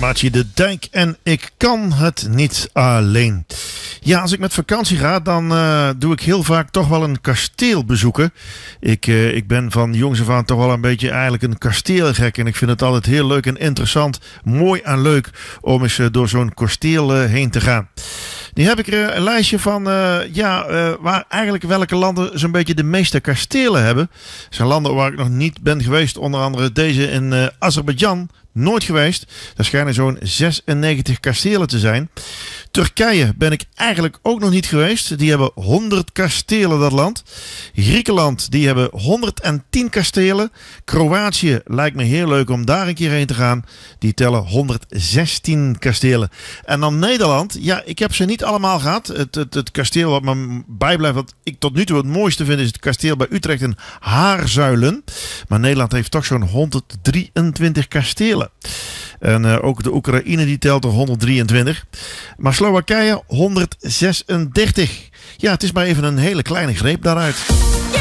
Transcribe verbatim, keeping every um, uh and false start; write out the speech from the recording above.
formatie De Dijk en Ik kan het niet alleen. Ja, als ik met vakantie ga, dan uh, doe ik heel vaak toch wel een kasteel bezoeken. Ik, uh, ik ben van jongs af aan toch wel een beetje eigenlijk een kasteelgek. En ik vind het altijd heel leuk en interessant, mooi en leuk om eens uh, door zo'n kasteel uh, heen te gaan. Nu heb ik er een lijstje van uh, ja, uh, waar eigenlijk welke landen zo'n beetje de meeste kastelen hebben. Dat zijn landen waar ik nog niet ben geweest. Onder andere deze in uh, Azerbeidzjan. Nooit geweest. Er schijnen zo'n zesennegentig kastelen te zijn. Turkije ben ik eigenlijk ook nog niet geweest. Die hebben honderd kastelen, dat land. Griekenland, die hebben honderdtien kastelen. Kroatië, lijkt me heel leuk om daar een keer heen te gaan. Die tellen honderdzestien kastelen. En dan Nederland, ja, ik heb ze niet allemaal gehad. Het, het, het kasteel wat me bijblijft, wat ik tot nu toe het mooiste vind, is het kasteel bij Utrecht in Haarzuilen. Maar Nederland heeft toch zo'n honderddrieëntwintig kastelen. En uh, ook de Oekraïne die telt er honderddrieëntwintig. Maar Slowakije honderdzesendertig. Ja, het is maar even een hele kleine greep daaruit.